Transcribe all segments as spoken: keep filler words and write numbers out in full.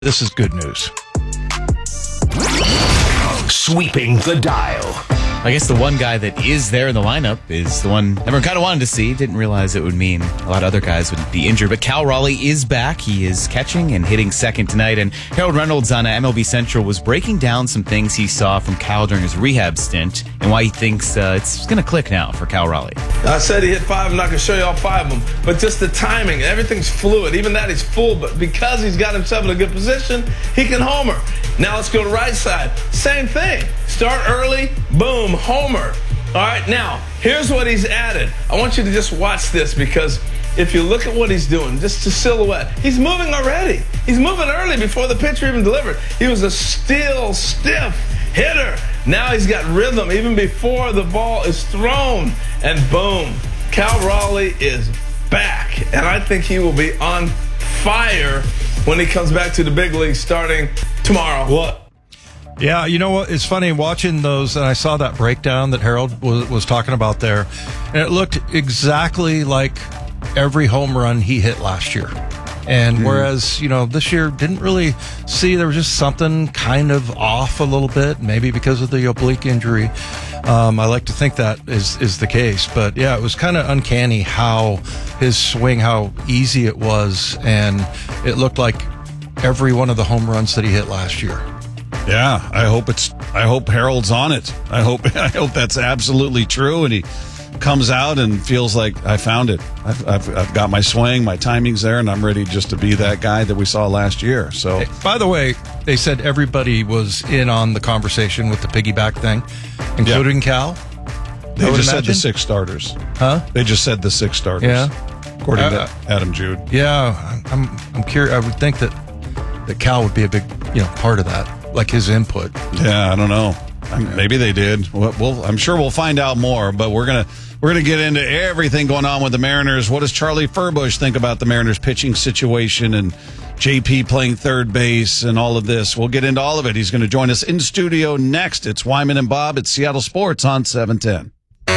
This is good news. Sweeping the dial. I guess the one guy that is there in the lineup is the one everyone kind of wanted to see. Didn't realize it would mean a lot of other guys would be injured. But Cal Raleigh is back. He is catching and hitting second tonight. And Harold Reynolds on M L B Central was breaking down some things he saw from Cal during his rehab stint and why he thinks uh, it's going to click now for Cal Raleigh. I said he hit five. I'm not going to show you all five of them. But just the timing, everything's fluid. Even that, he's full. But because he's got himself in a good position, he can homer. Now let's go to right side. Same thing. Start early, boom, homer. All right, now, here's what he's added. I want you to just watch this because if you look at what he's doing, just to silhouette, he's moving already. He's moving early before the pitcher even delivered. He was a still, stiff hitter. Now he's got rhythm even before the ball is thrown. And boom, Cal Raleigh is back. And I think he will be on fire when he comes back to the big league starting tomorrow. What? Yeah, you know what? It's funny watching those, and I saw that breakdown that Harold was, was talking about there, and it looked exactly like every home run he hit last year. And mm. whereas, you know, this year didn't really see, there was just something kind of off a little bit, maybe because of the oblique injury. Um, I like to think that is, is the case. But yeah, it was kind of uncanny how his swing, how easy it was, and it looked like every one of the home runs that he hit last year. Yeah, I hope it's. I hope Harold's on it. I hope. I hope that's absolutely true, and he comes out and feels like I found it. I've, I've, I've got my swing, my timing's there, and I'm ready just to be that guy that we saw last year. So, hey, by the way, they said everybody was in on the conversation with the piggyback thing, including yeah. Cal. They just imagine. said the six starters. Huh? They just said the six starters. Yeah, according uh, to Adam Jude. Yeah, I'm. I'm curious. I would think that that Cal would be a big, you know, part of that. Like his input. Yeah, I don't know. Maybe they did. We'll, we'll, I'm sure we'll find out more. But we're gonna we're gonna get into everything going on with the Mariners. What does Charlie Furbush think about the Mariners pitching situation and J P playing third base and all of this? We'll get into all of it. He's going to join us in studio next. It's Wyman and Bob at Seattle Sports on seven ten.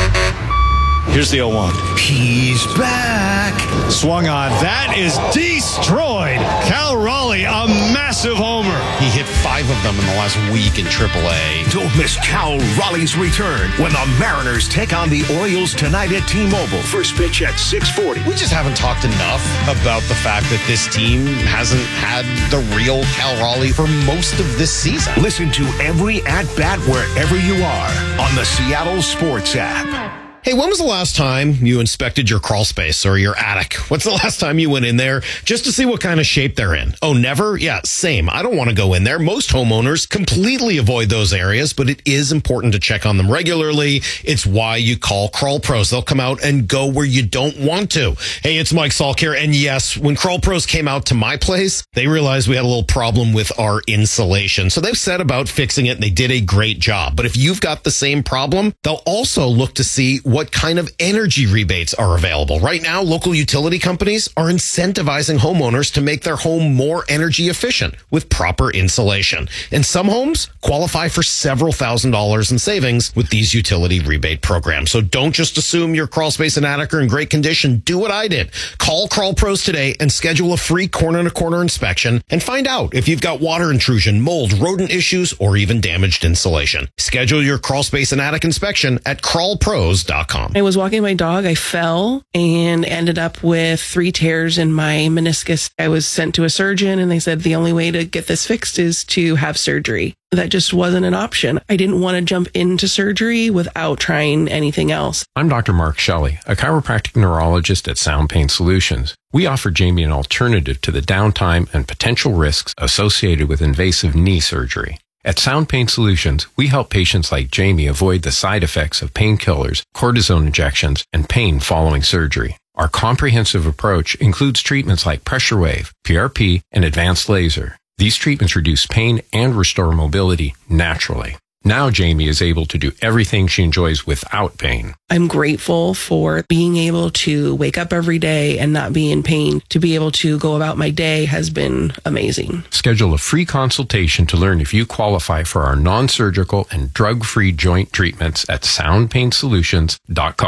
Here's the oh one. He's back. Swung on. That is destroyed. Cal Raleigh, a massive homer. He hit five of them in the last week in triple A. Don't miss Cal Raleigh's return when the Mariners take on the Orioles tonight at T-Mobile. First pitch at six forty. We just haven't talked enough about the fact that this team hasn't had the real Cal Raleigh for most of this season. Listen to every at-bat wherever you are on the Seattle Sports app. Hey, when was the last time you inspected your crawl space or your attic? What's the last time you went in there just to see what kind of shape they're in? Oh, never? Yeah, same. I don't want to go in there. Most homeowners completely avoid those areas, but it is important to check on them regularly. It's why you call Crawl Pros. They'll come out and go where you don't want to. Hey, it's Mike Salk here. And yes, when Crawl Pros came out to my place, they realized we had a little problem with our insulation. So they've set about fixing it, and they did a great job. But if you've got the same problem, they'll also look to see what kind of energy rebates are available. Right now, local utility companies are incentivizing homeowners to make their home more energy efficient with proper insulation. And some homes qualify for several thousand dollars in savings with these utility rebate programs. So don't just assume your crawl space and attic are in great condition. Do what I did. Call Crawl Pros today and schedule a free corner-to-corner inspection and find out if you've got water intrusion, mold, rodent issues, or even damaged insulation. Schedule your crawl space and attic inspection at crawl pros dot com. I was walking my dog, I fell and ended up with three tears in my meniscus. I was sent to a surgeon and they said the only way to get this fixed is to have surgery. That just wasn't an option. I didn't want to jump into surgery without trying anything else. I'm Doctor Mark Shelley, a chiropractic neurologist at Sound Pain Solutions. We offer Jamie an alternative to the downtime and potential risks associated with invasive knee surgery. At Sound Pain Solutions, we help patients like Jamie avoid the side effects of painkillers, cortisone injections, and pain following surgery. Our comprehensive approach includes treatments like pressure wave, P R P, and advanced laser. These treatments reduce pain and restore mobility naturally. Now Jamie is able to do everything she enjoys without pain. I'm grateful for being able to wake up every day and not be in pain. To be able to go about my day has been amazing. Schedule a free consultation to learn if you qualify for our non-surgical and drug-free joint treatments at sound pain solutions dot com.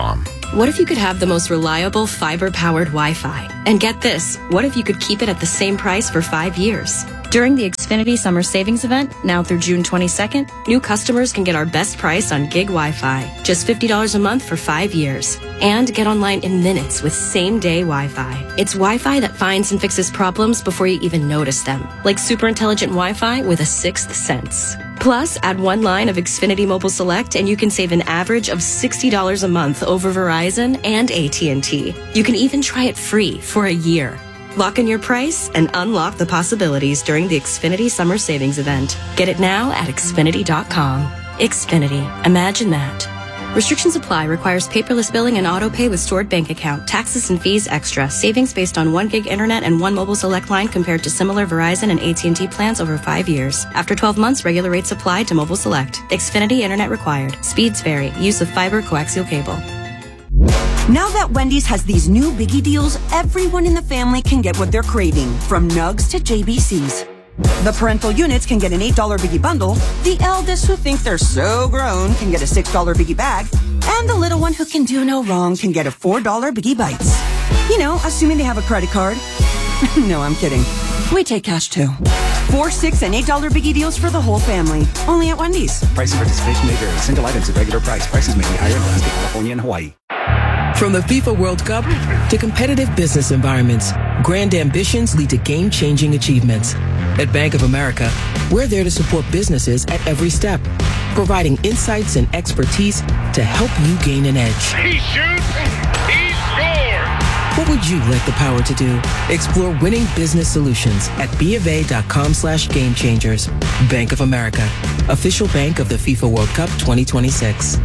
What if you could have the most reliable fiber-powered Wi-Fi? And get this, what if you could keep it at the same price for five years? During the Xfinity Summer Savings Event, now through June twenty-second, new customers can get our best price on gig Wi-Fi, just fifty dollars a month for five years. And get online in minutes with same-day Wi-Fi. It's Wi-Fi that finds and fixes problems before you even notice them, like super intelligent Wi-Fi with a sixth sense. Plus, add one line of Xfinity Mobile Select and you can save an average of sixty dollars a month over Verizon and A T and T. You can even try it free for a year. Lock in your price and unlock the possibilities during the Xfinity Summer Savings Event. Get it now at Xfinity dot com. Xfinity. Imagine that. Restrictions apply. Requires paperless billing and auto pay with stored bank account. Taxes and fees extra. Savings based on one gig internet and one mobile select line compared to similar Verizon and A T and T plans over five years. After twelve months, regular rates apply to mobile select. Xfinity internet required. Speeds vary. Use of fiber coaxial cable. Now that Wendy's has these new biggie deals, everyone in the family can get what they're craving, from nugs to J B Cs. The parental units can get an eight dollar biggie bundle, the eldest who think they're so grown can get a six dollar biggie bag, and the little one who can do no wrong can get a four dollar biggie bites. You know, assuming they have a credit card. No, I'm kidding. We take cash too. Four, six, and eight dollar biggie deals for the whole family. Only at Wendy's. Price and participation may vary. Single items at regular price. Prices may be higher in Alaska, California, and Hawaii. From the FIFA World Cup to competitive business environments, grand ambitions lead to game-changing achievements. At Bank of America, we're there to support businesses at every step, providing insights and expertise to help you gain an edge. He shoots, he scores! What would you like the power to do? Explore winning business solutions at BofA.com slash game changers. Bank of America, official bank of the FIFA World Cup twenty twenty-six.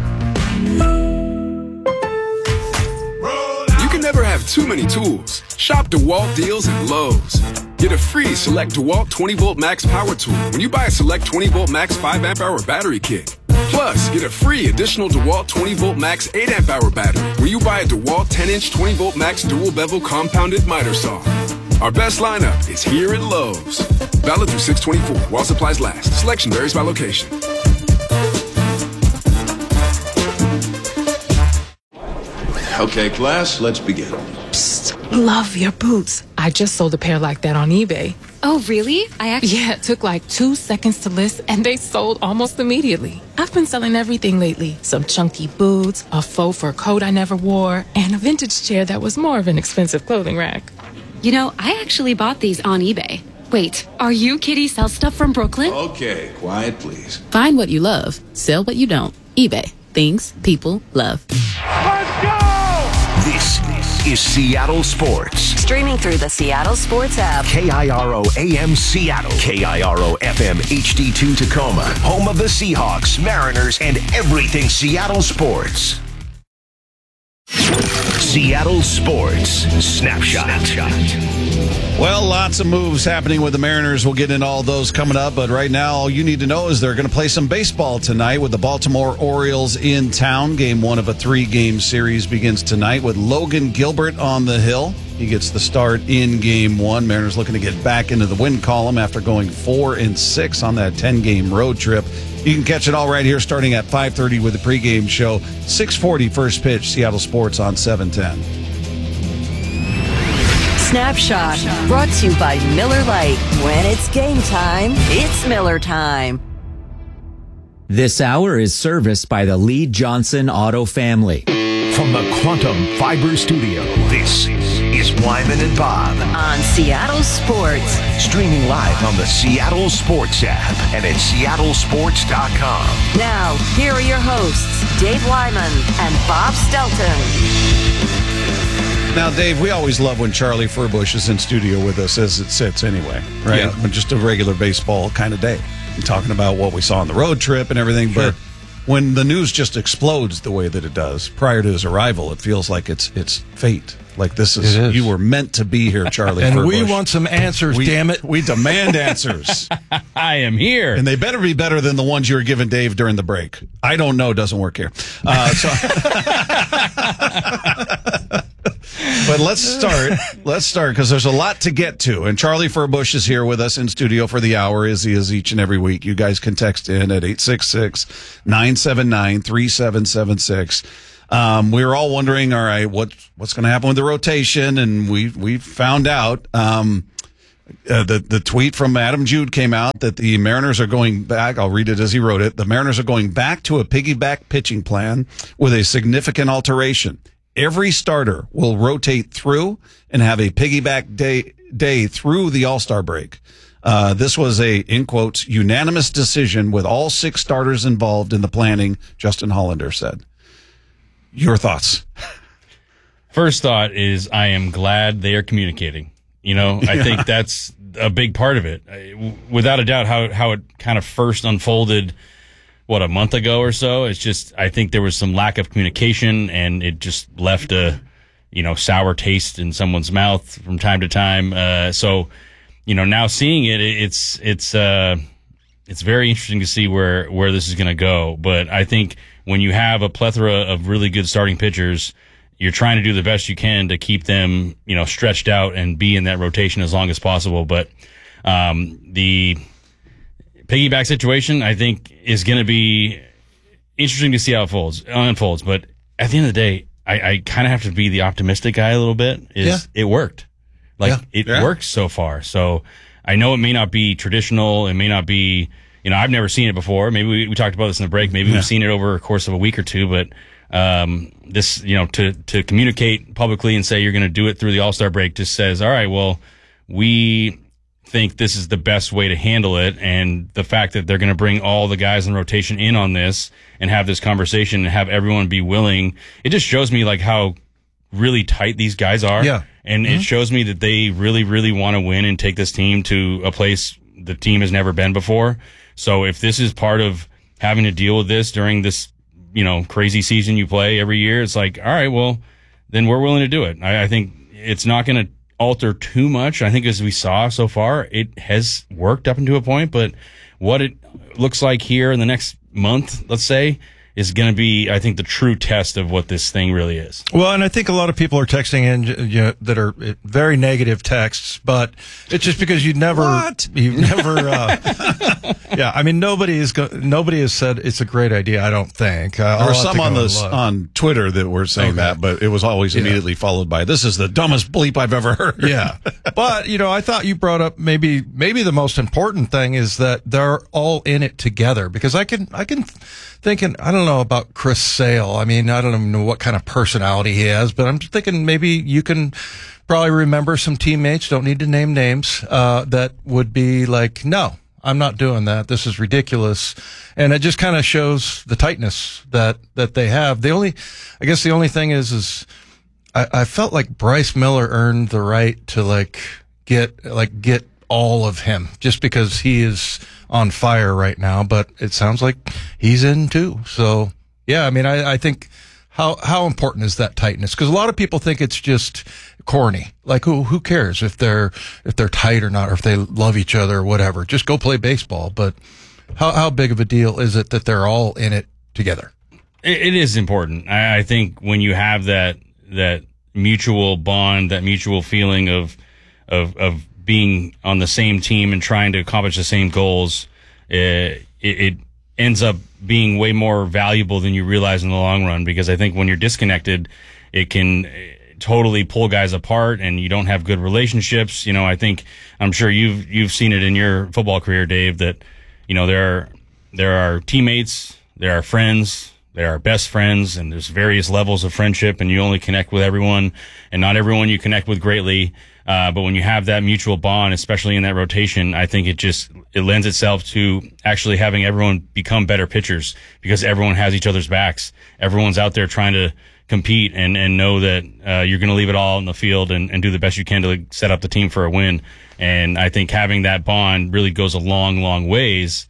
Never have too many tools. Shop DeWalt deals at Lowe's. Get a free Select DeWalt twenty volt Max power tool when you buy a Select twenty volt Max five amp hour battery kit. Plus, get a free additional DeWalt twenty volt Max eight amp hour battery when you buy a DeWalt ten inch twenty volt Max dual bevel compounded miter saw. Our best lineup is here at Lowe's. Valid through six twenty-four while supplies last. Selection varies by location. Okay, class, let's begin. Psst, love your boots. I just sold a pair like that on eBay. Oh, really? I actually... Yeah, it took like two seconds to list, and they sold almost immediately. I've been selling everything lately. Some chunky boots, a faux fur coat I never wore, and a vintage chair that was more of an expensive clothing rack. You know, I actually bought these on eBay. Wait, are you Kitty Sell Stuff from Brooklyn? Okay, quiet, please. Find what you love. Sell what you don't. eBay. Things people love. Let's go! This is Seattle Sports. Streaming through the Seattle Sports app. K I R O A M Seattle. K I R O F M H D two Tacoma. Home of the Seahawks, Mariners, and everything Seattle sports. Seattle Sports Snapshot. Well, lots of moves happening with the Mariners. We'll get into all those coming up. But right now, all you need to know is they're going to play some baseball tonight with the Baltimore Orioles in town. Game one of a three-game series begins tonight with Logan Gilbert on the hill. He gets the start in game one. Mariners looking to get back into the win column after going four and six on that ten-game road trip. You can catch it all right here starting at five thirty with the pregame show. six forty first pitch, Seattle Sports on seven ten. Snapshot, brought to you by Miller Lite. When it's game time, it's Miller time. This hour is serviced by the Lee Johnson Auto family. From the Quantum Fiber Studio, this is Wyman and Bob. On Seattle Sports. Streaming live on the Seattle Sports app and at seattle sports dot com. Now, here are your hosts, Dave Wyman and Bob Stelton. Now, Dave, we always love when Charlie Furbush is in studio with us as it sits anyway, right? Yeah. Just a regular baseball kind of day. And talking about what we saw on the road trip and everything. Sure. But when the news just explodes the way that it does prior to his arrival, it feels like it's it's fate. Like this is, is. You were meant to be here, Charlie and Furbush. We want some answers, we, damn it. We demand answers. I am here. And they better be better than the ones you were giving Dave during the break. I don't know, doesn't work here. Uh, so But let's start. Let's start because there's a lot to get to. And Charlie Furbush is here with us in studio for the hour, as he is each and every week. You guys can text in at eight six six, nine seven nine, three seven seven six. Um, we were all wondering, all right, what, what's going to happen with the rotation? And we, we found out, um, uh, the, the tweet from Adam Jude came out that the Mariners are going back. I'll read it as he wrote it. The Mariners are going back to a piggyback pitching plan with a significant alteration. Every starter will rotate through and have a piggyback day, day through the All-Star break. Uh, this was a, in quotes, unanimous decision with all six starters involved in the planning, Justin Hollander said. Your thoughts? First thought is I am glad they are communicating. You know, I yeah. think that's a big part of it. Without a doubt, how, how it kind of first unfolded, what, a month ago or so, it's just, I think there was some lack of communication and it just left a, you know, sour taste in someone's mouth from time to time. Uh, so, you know, now seeing it, it's, it's, uh, it's very interesting to see where, where this is going to go. But I think when you have a plethora of really good starting pitchers, you're trying to do the best you can to keep them, you know, stretched out and be in that rotation as long as possible. But um, the piggyback situation, I think, is going to be interesting to see how it folds, unfolds. But at the end of the day, I, I kind of have to be the optimistic guy a little bit. Is yeah. It worked. Like, yeah. it yeah. worked so far. So I know it may not be traditional. It may not be, you know, I've never seen it before. Maybe we, we talked about this in the break. Maybe yeah. we've seen it over a course of a week or two. But um, this, you know, to, to communicate publicly and say you're going to do it through the All-Star break just says, all right, well, we think this is the best way to handle it. And the fact that they're going to bring all the guys in rotation in on this and have this conversation and have everyone be willing, it just shows me like how really tight these guys are. Yeah. And mm-hmm. it shows me that they really, really want to win and take this team to a place the team has never been before. So if this is part of having to deal with this during this, you know, crazy season you play every year, it's like, all right, well, then we're willing to do it. I, I think it's not going to alter too much. I think as we saw so far, it has worked up into a point, but what it looks like here in the next month, let's say, is going to be, I think, the true test of what this thing really is. Well, and I think a lot of people are texting in you know, that are very negative texts, but it's just because you never, what? you've never, uh, yeah, I mean, nobody is go- nobody has said it's a great idea. I don't think. Uh, there were some on the on Twitter that were saying okay. that, but it was always immediately yeah. followed by, "This is the dumbest bleep I've ever heard." Yeah, but you know, I thought you brought up maybe maybe the most important thing is that they're all in it together, because I can I can. Thinking, I don't know about Chris Sale. I mean, I don't even know what kind of personality he has, but I'm just thinking maybe you can probably remember some teammates, don't need to name names, uh, that would be like, no, I'm not doing that. This is ridiculous. And it just kind of shows the tightness that, that they have. The only, I guess the only thing is, is I, I felt like Bryce Miller earned the right to like get, like get all of him just because he is on fire right now, but it sounds like he's in too. So yeah, I mean, I, I think how, how important is that tightness? Cause a lot of people think it's just corny. Like who, who cares if they're, if they're tight or not, or if they love each other or whatever, just go play baseball. But how, how big of a deal is it that they're all in it together? It, it is important. I, I think when you have that, that mutual bond, that mutual feeling of, of, of, being on the same team and trying to accomplish the same goals, uh, it, it ends up being way more valuable than you realize in the long run. Because I think when you're disconnected, it can totally pull guys apart, and you don't have good relationships. You know, I think I'm sure you've you've seen it in your football career, Dave. That you know there are there are teammates, there are friends, there are best friends, and there's various levels of friendship, and you only connect with everyone, and not everyone you connect with greatly. Uh, but when you have that mutual bond, especially in that rotation, I think it just, it lends itself to actually having everyone become better pitchers, because everyone has each other's backs. Everyone's out there trying to compete and, and know that, uh, you're going to leave it all in the field and, and do the best you can to set up the team for a win. And I think having that bond really goes a long, long ways.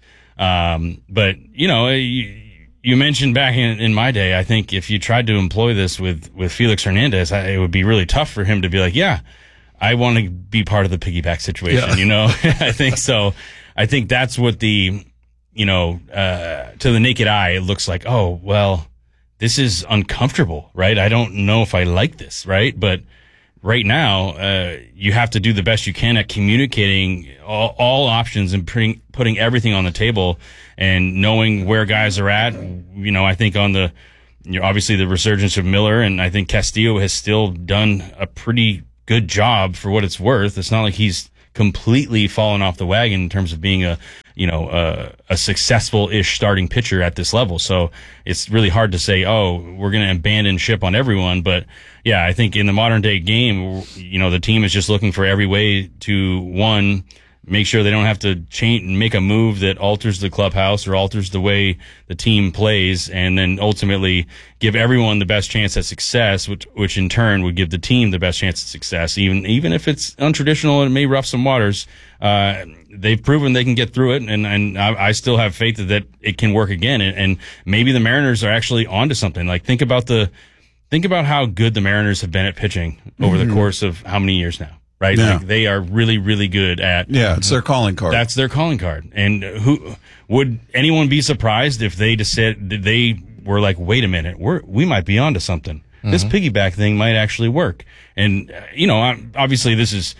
Um, but you know, you, you mentioned back in, in my day, I think if you tried to employ this with, with Felix Hernandez, I, it would be really tough for him to be like, yeah, I want to be part of the piggyback situation, yeah. you know? I think so. I think that's what the, you know, uh, to the naked eye, it looks like, oh, well, this is uncomfortable, right? I don't know if I like this, right? But right now, uh, you have to do the best you can at communicating all, all options and putting, putting everything on the table and knowing where guys are at. You know, I think on the, you know, obviously the resurgence of Miller, and I think Castillo has still done a pretty good job for what it's worth. It's not like he's completely fallen off the wagon in terms of being a, you know, a, a successful-ish starting pitcher at this level. So it's really hard to say, oh, we're going to abandon ship on everyone. But yeah, I think in the modern day game, you know, the team is just looking for every way to, one, make sure they don't have to change, make a move that alters the clubhouse or alters the way the team plays, and then ultimately give everyone the best chance at success, which, which in turn would give the team the best chance at success, even, even if it's untraditional and it may rough some waters. Uh, they've proven they can get through it, and, and I, I still have faith that it can work again. And, and maybe the Mariners are actually onto something. Like, think about the, think about how good the Mariners have been at pitching over mm-hmm. the course of how many years now. Right, yeah. Like they are really, really good at. Yeah, it's their calling card. That's their calling card. And who would anyone be surprised if they just said they were like, "Wait a minute, we're we might be onto something. Mm-hmm. This piggyback thing might actually work." And uh, you know, I'm, obviously, this is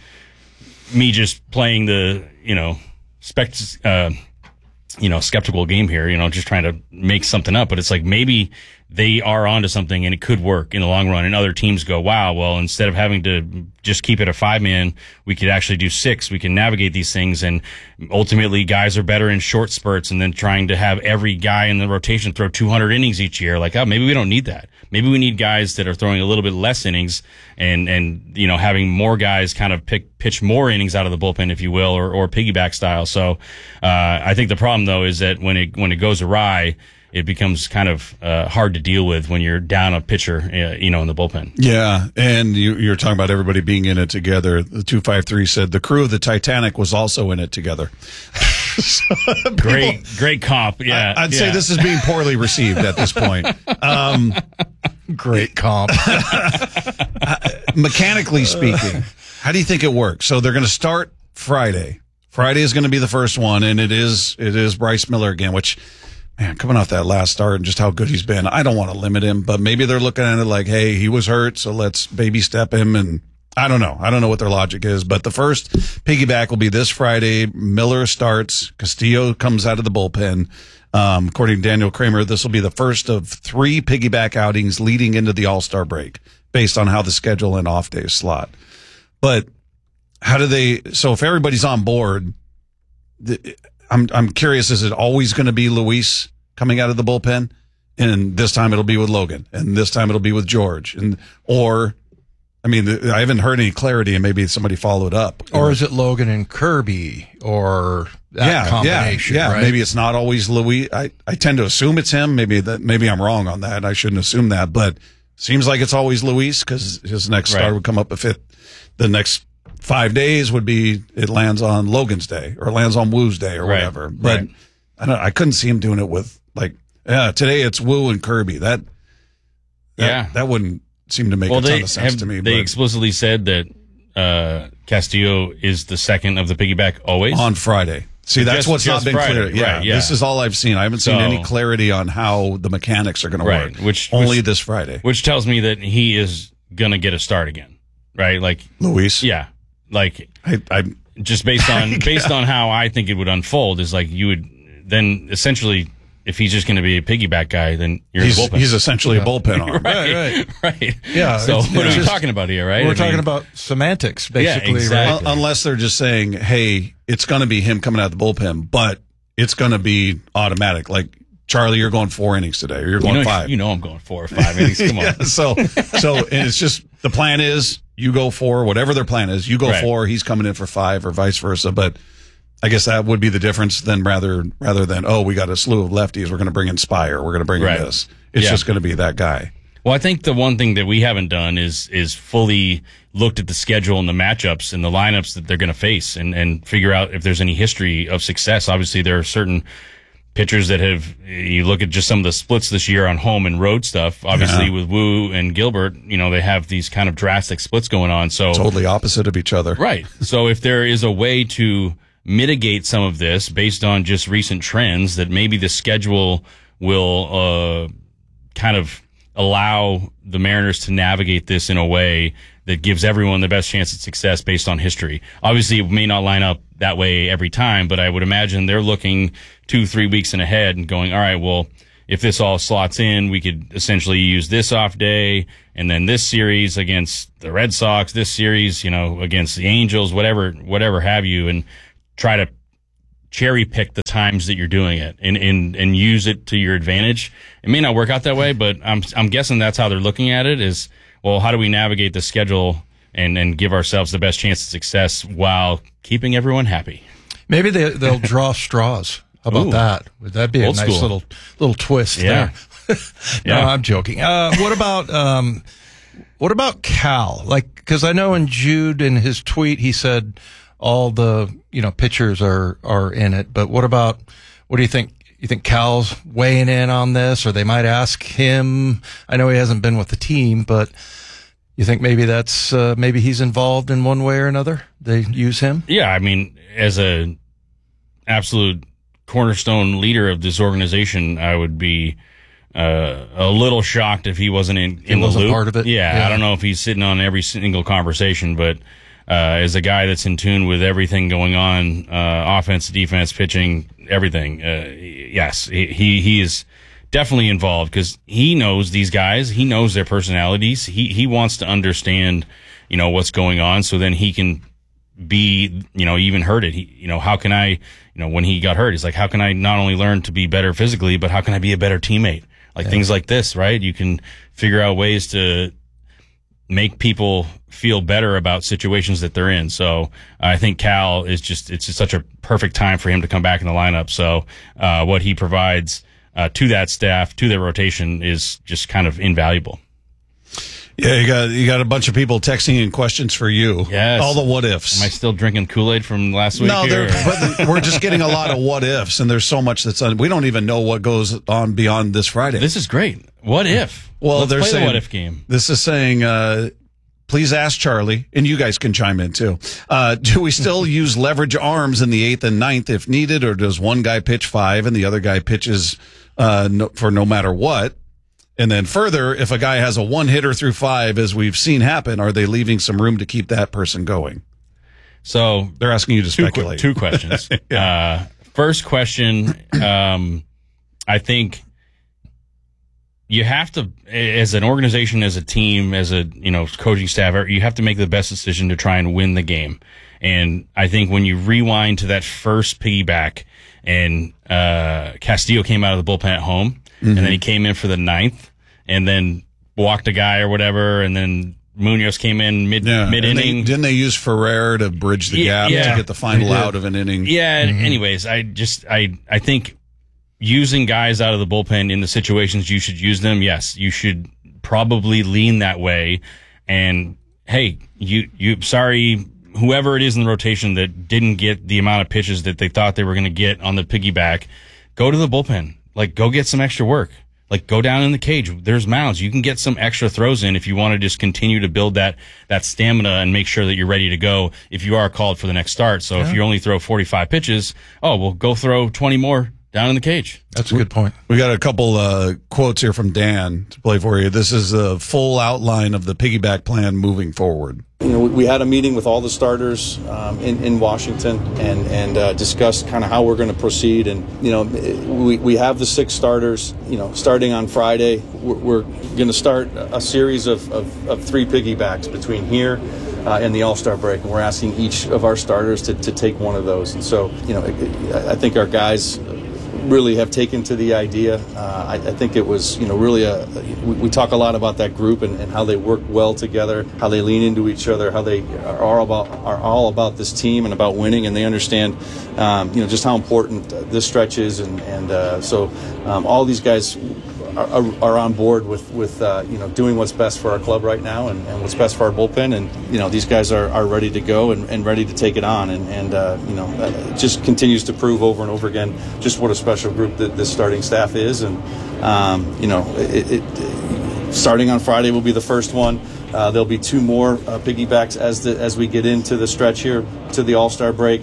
me just playing the you know spect uh, you know skeptical game here. You know, just trying to make something up. But it's like maybe they are onto something and it could work in the long run. And other teams go, wow, well, instead of having to just keep it a five man, we could actually do six. We can navigate these things. And ultimately guys are better in short spurts, and then trying to have every guy in the rotation throw two hundred innings each year. Like, oh, maybe we don't need that. Maybe we need guys that are throwing a little bit less innings and, and, you know, having more guys kind of pick, pitch more innings out of the bullpen, if you will, or, or piggyback style. So, uh, I think the problem though is that when it, when it goes awry, it becomes kind of uh, hard to deal with when you're down a pitcher, uh, you know, in the bullpen. Yeah, and you, you're talking about everybody being in it together. The two five three said the crew of the Titanic was also in it together. So, great, people, great comp. Yeah, I, I'd yeah. say this is being poorly received at this point. Um, great comp. Mechanically speaking, how do you think it works? So they're going to start Friday. Friday is going to be the first one, and it is it is Bryce Miller again, which. Man, coming off that last start and just how good he's been, I don't want to limit him, but maybe they're looking at it like, hey, he was hurt, so let's baby step him. And I don't know. I don't know what their logic is, but the first piggyback will be this Friday. Miller starts. Castillo comes out of the bullpen. Um, according to Daniel Kramer, this will be the first of three piggyback outings leading into the All-Star break based on how the schedule and off days slot. But how do they, so if everybody's on board, the, I'm I'm curious, is it always going to be Luis coming out of the bullpen? And this time it'll be with Logan, and this time it'll be with George, and or I mean, I haven't heard any clarity, and maybe somebody followed up. Or is it Logan and Kirby, or that yeah, combination? Yeah, yeah. Right? Maybe it's not always Luis. I, I tend to assume it's him. Maybe that maybe I'm wrong on that. I shouldn't assume that, but seems like it's always Luis because his next right. start would come up if it the next. Five days would be it lands on Logan's day or lands on Woo's day or right. whatever. But right. I don't. I couldn't see him doing it with like yeah. Today it's Woo and Kirby. That, that yeah that wouldn't seem to make well, a ton they of sense have, to me. They but explicitly said that uh, Castillo is the second of the piggyback always on Friday. See, that's just, what's just not been Friday. clear. Yeah, right, yeah, this is all I've seen. I haven't seen so, any clarity on how the mechanics are going right, to work. Which only which, this Friday, which tells me that he is going to get a start again, right? Like Luis. Yeah, like. I, I just based on based on how I think it would unfold is like you would then essentially if he's just going to be a piggyback guy, then you're he's, in the bullpen. He's essentially yeah. a bullpen arm. right, right, right. Yeah. So what are we just, talking about here, right? We're I talking mean, about semantics, basically. Yeah, exactly. Right? Unless they're just saying, hey, it's going to be him coming out of the bullpen, but it's going to be automatic. Like, Charlie, you're going four innings today, or you're going you know, five. You know I'm going four or five innings. Come on. yeah, so, so and it's just the plan is you go four, whatever their plan is. You go right. four, he's coming in for five, or vice versa. But I guess that would be the difference. Then rather rather than oh, we got a slew of lefties, we're going to bring in Spire, we're going to bring right. in this. It's yeah. just going to be that guy. Well, I think the one thing that we haven't done is is fully looked at the schedule and the matchups and the lineups that they're going to face, and and figure out if there's any history of success. Obviously, there are certain pitchers that have, you look at just some of the splits this year on home and road stuff, obviously yeah. with Woo and Gilbert, you know, they have these kind of drastic splits going on. So totally opposite of each other. Right. So if there is a way to mitigate some of this based on just recent trends, that maybe the schedule will, uh, kind of allow the Mariners to navigate this in a way that gives everyone the best chance at success based on history. Obviously, it may not line up that way every time, but I would imagine they're looking two, three weeks in ahead and going, all right, well, if this all slots in, we could essentially use this off day, and then this series against the Red Sox, this series, you know, against the Angels, whatever, whatever have you, and try to cherry pick the times that you're doing it and, and, and use it to your advantage. It may not work out that way, but I'm, I'm guessing that's how they're looking at it is, well, how do we navigate the schedule and, and give ourselves the best chance of success while keeping everyone happy? Maybe they, they'll draw straws. How about Ooh. that? Would that be a Old nice school. little little twist Yeah. there? No, Yeah. I'm joking. Uh, what about um, what about Cal? Like, because I know in Jude in his tweet he said all the you know pitchers are are in it, but what about what do you think? You think Cal's weighing in on this, or they might ask him? I know he hasn't been with the team, but you think maybe that's uh, maybe he's involved in one way or another? They use him. Yeah, I mean, as a absolute cornerstone leader of this organization, I would be uh, a little shocked if he wasn't in, in He the wasn't loop. part of it? Yeah, Yeah. I don't know if he's sitting on every single conversation, but uh, as a guy that's in tune with everything going on, uh, offense, defense, pitching, everything, uh, yes, he, he he is definitely involved because he knows these guys. He knows their personalities. He he wants to understand, you know, what's going on, so then he can be, you know, even heard it. He, you know, how can I, you know, when he got hurt, he's like, how can I not only learn to be better physically, but how can I be a better teammate? Like Yeah. things like this, right? You can figure out ways to make people feel better about situations that they're in. So I think Cal is just, it's just such a perfect time for him to come back in the lineup. So, uh, what he provides, uh, to that staff, to their rotation is just kind of invaluable. Yeah, you got you got a bunch of people texting in questions for you. Yes. All the what ifs. Am I still drinking Kool-Aid from last week? No, here, they're- but we're just getting a lot of what ifs, and there's so much that's on. We don't even know what goes on beyond this Friday. This is great. What if? Well, Let's they're play saying the what if game. This is saying, uh, please ask Charlie, and you guys can chime in too. Uh, do we still use leverage arms in the eighth and ninth if needed, or does one guy pitch five and the other guy pitches uh, no, for no matter what? And then further, if a guy has a one hitter through five, as we've seen happen, are they leaving some room to keep that person going? So they're asking you to two, speculate. Two questions. uh, first question, um, I think you have to, as an organization, as a team, as a you know coaching staff, you have to make the best decision to try and win the game. And I think when you rewind to that first piggyback, and uh, Castillo came out of the bullpen at home, Mm-hmm. and then he came in for the ninth, and then walked a guy or whatever, and then Munoz came in mid Yeah, mid and they- inning. didn't they use Ferrer to bridge the Yeah, gap yeah. to get the final They did. out of an inning? Yeah. Mhm. Anyways, I just I I think using guys out of the bullpen in the situations you should use them. Yes, you should probably lean that way. And hey, you you sorry whoever it is in the rotation that didn't get the amount of pitches that they thought they were going to get on the piggyback, go to the bullpen. Like go get some extra work. Like go down in the cage. There's mounds. You can get some extra throws in if you want to just continue to build that that stamina and make sure that you're ready to go if you are called for the next start. So Yeah. if you only throw forty-five pitches, oh well, go throw twenty more down in the cage. That's a good point. We got a couple uh, quotes here from Dan to play for you. This is a full outline of the piggyback plan moving forward. You know, we, we had a meeting with all the starters um, in, in Washington and and uh, discussed kind of how we're going to proceed. And you know, we we have the six starters. You know, starting on Friday, we're, we're going to start a series of, of, of three piggybacks between here uh, and the All-Star break. And we're asking each of our starters to, to take one of those. And so, you know, I think our guys really have taken to the idea. Uh, I, I think it was, you know, really a, we, we talk a lot about that group and, and how they work well together, how they lean into each other, how they are all about are all about this team and about winning, and they understand, um, you know, just how important this stretch is, and and uh, so um, all these guys are, are, are on board with with uh, you know doing what's best for our club right now and, and what's best for our bullpen, and you know these guys are, are ready to go and, and ready to take it on, and and uh, you know it just continues to prove over and over again just what a special group that this starting staff is, and um, you know it, it starting on Friday will be the first one. Uh, there'll be two more uh, piggybacks as the as we get into the stretch here to the All-Star break.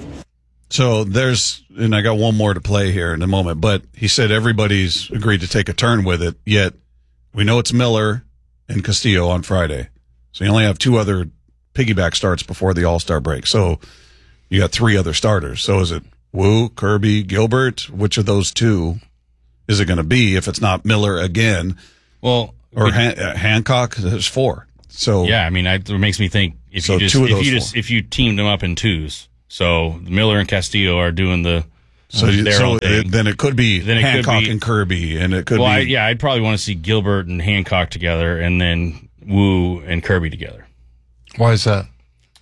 So there's, and I got one more to play here in a moment, but he said everybody's agreed to take a turn with it, yet we know it's Miller and Castillo on Friday. So you only have two other piggyback starts before the All-Star break. So you got three other starters. So is it Wu, Kirby, Gilbert? Which of those two is it going to be if it's not Miller again? Well, or we, Han- uh, Hancock. There's four. So yeah, I mean, I, it makes me think if so you just two of if those you just four. if you teamed them up in twos, so Miller and Castillo are doing the So, uh, you- their so own thing. it, then it could be Then it could Hancock be- and Kirby, and it could well, be. I, yeah, I'd probably want to see Gilbert and Hancock together, and then Wu and Kirby together. Why is that?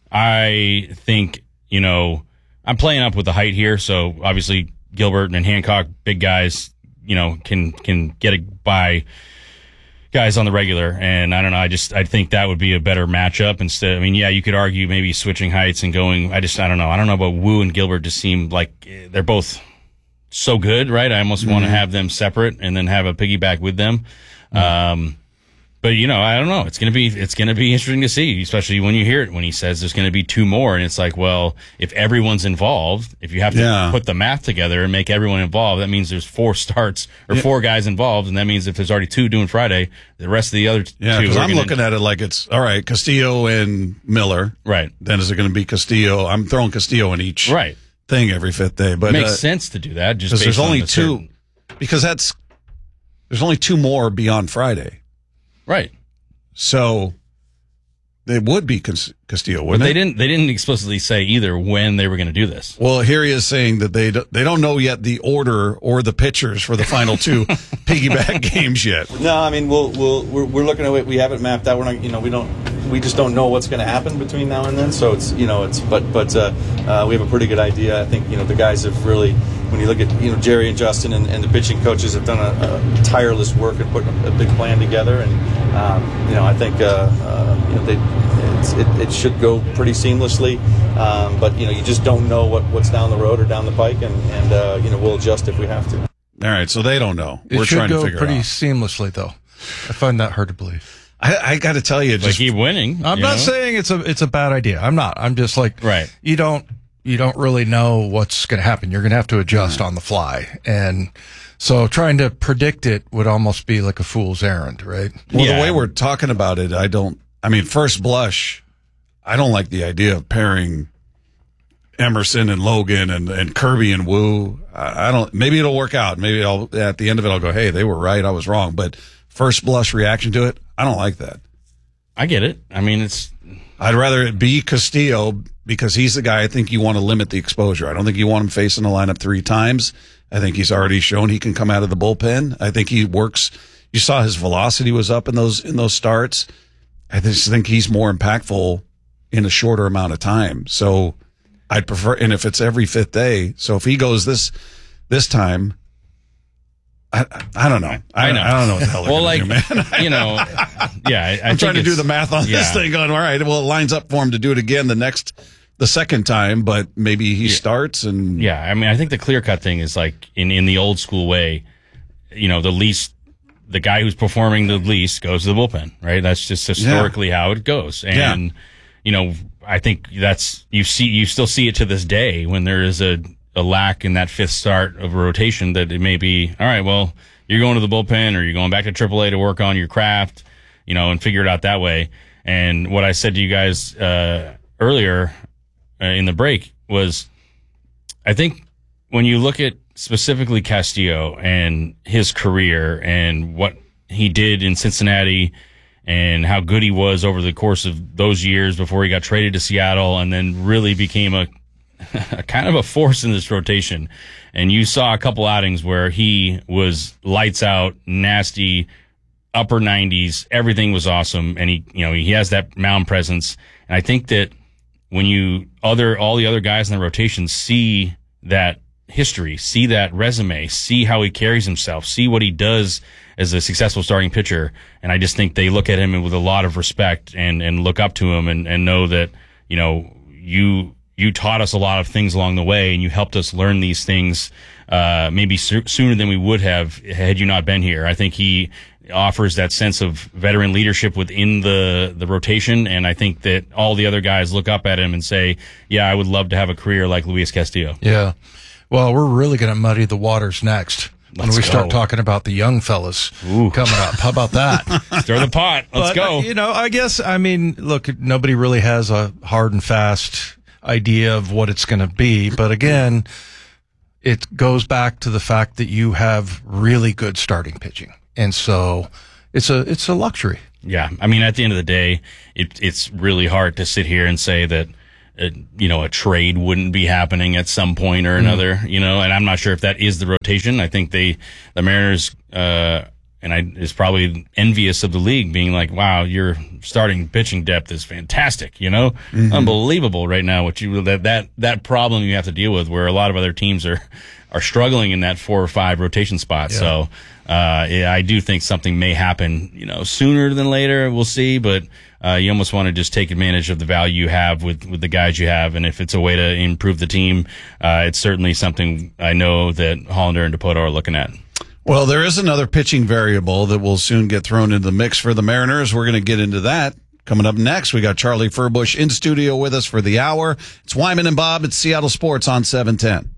I think, you know, I'm playing up with the height here, so obviously Gilbert and Hancock, big guys, you know, can can get it by guys on the regular, and I don't know, I just I think that would be a better matchup instead. I mean, yeah, you could argue maybe switching heights and going. I just I don't know. I don't know about Wu and Gilbert. Just seem like eh, they're both so good, right? I almost want to Mhm. have them separate and then have a piggyback with them. Um, but you know, I don't know. It's gonna be it's gonna be interesting to see, especially when you hear it when he says there's gonna be two more, and it's like, well, if everyone's involved, if you have to Yeah. put the math together and make everyone involved, that means there's four starts or Yeah. four guys involved, and that means if there's already two doing Friday, the rest of the other Yeah, two. because are I'm gonna- looking at it like it's all right. Castillo and Miller, right? Then is it going to be Castillo? I'm throwing Castillo in each right thing every fifth day, but it makes uh, sense to do that. Just because there's based on only the two. certain- Because that's there's only two more beyond Friday, right? So it would be Cas- Castillo, But wouldn't they it? didn't. They didn't explicitly say either when they were going to do this. Well, here he is saying that they do, they don't know yet the order or the pitchers for the final two piggyback games yet. No, I mean we'll we'll we're, we're looking at it. We haven't mapped out. We're not, you know, we don't, we just don't know what's going to happen between now and then. So it's, you know, it's, but but uh, uh, we have a pretty good idea. I think, you know, the guys have really, when you look at, you know, Jerry and Justin and, and the pitching coaches have done a, a tireless work and putting a, a big plan together. And um, you know, I think uh, uh, you know they. It's, it, it should go pretty seamlessly, um, but you know you just don't know what, what's down the road or down the pike, and, and uh, you know we'll adjust if we have to. All right, so they don't know. It We're should trying go to figure pretty it out. seamlessly, though. I find that hard to believe. I, I got to tell you, Like just keep winning. I'm you not know? saying it's a it's a bad idea. I'm not. I'm just like Right. You don't you don't really know what's going to happen. You're going to have to adjust on the fly, and so trying to predict it would almost be like a fool's errand, right? well, Yeah. the way we're talking about it, I don't. I mean, first blush, I don't like the idea of pairing Emerson and Logan and, and Kirby and Wu. I, I don't. Maybe it'll work out. Maybe I'll at the end of it, I'll go, "Hey, they were right. I was wrong." But first blush reaction to it, I don't like that. I get it. I mean, it's I'd rather it be Castillo because he's the guy I think you want to limit the exposure. I don't think you want him facing the lineup three times. I think he's already shown he can come out of the bullpen. I think he works. You saw his velocity was up in those in those starts. I just think he's more impactful in a shorter amount of time. So I'd prefer, and if it's every fifth day, so if he goes this this time, I I don't know. I, I know. I don't know what the hell. they're well, gonna like do, man. you know, yeah. I, I I'm think trying to do it's- the math on yeah. this thing. Going all right. Well, it lines up for him to do it again the next, the second time, but maybe he starts and Yeah, I mean, I think the clear cut thing is like in, in the old school way, you know, the least, the guy who's performing the least goes to the bullpen, right? That's just historically how it goes. And, Yeah. you know, I think that's, you see, you still see it to this day when there is a, a lack in that fifth start of a rotation that it may be, all right, well, you're going to the bullpen or you're going back to triple A to work on your craft, you know, and figure it out that way. And what I said to you guys, uh, earlier, Uh, in the break was, I think when you look at specifically Castillo and his career and what he did in Cincinnati and how good he was over the course of those years before he got traded to Seattle and then really became a, a kind of a force in this rotation. And you saw a couple outings where he was lights out, nasty, upper nineties, everything was awesome. And he, you know, he has that mound presence. And I think that when you other all the other guys in the rotation see that history, see that resume, see how he carries himself, see what he does as a successful starting pitcher, and I just think they look at him with a lot of respect and and look up to him and and know that, you know, you you taught us a lot of things along the way and you helped us learn these things uh maybe so- sooner than we would have had you not been here. I think he offers that sense of veteran leadership within the, the rotation. And I think that all the other guys look up at him and say, yeah, I would love to have a career like Luis Castillo. Yeah. Well, we're really going to muddy the waters next when Let's we go. start talking about the young fellas coming up. How about that? Stir the pot. Let's But, go. uh, you know, I guess, I mean, look, nobody really has a hard and fast idea of what it's going to be. But again, it goes back to the fact that you have really good starting pitching. And so it's a, it's a luxury. Yeah. I mean, at the end of the day, it, it's really hard to sit here and say that, uh, you know, a trade wouldn't be happening at some point or another, mm. you know, and I'm not sure if that is the rotation. I think they, the Mariners, uh, and I is probably envious of the league being like, wow, your starting pitching depth is fantastic, you know, mm-hmm. unbelievable right now. What you, that, that, that problem you have to deal with where a lot of other teams are, are struggling in that four or five rotation spot. Yeah. So, uh, yeah, I do think something may happen, you know, sooner than later. We'll see, but, uh, you almost want to just take advantage of the value you have with, with the guys you have. And if it's a way to improve the team, uh, it's certainly something I know that Hollander and Dipoto are looking at. Well, there is another pitching variable that will soon get thrown into the mix for the Mariners. We're going to get into that. Coming up next, we got Charlie Furbush in studio with us for the hour. It's Wyman and Bob at Seattle Sports on seven ten.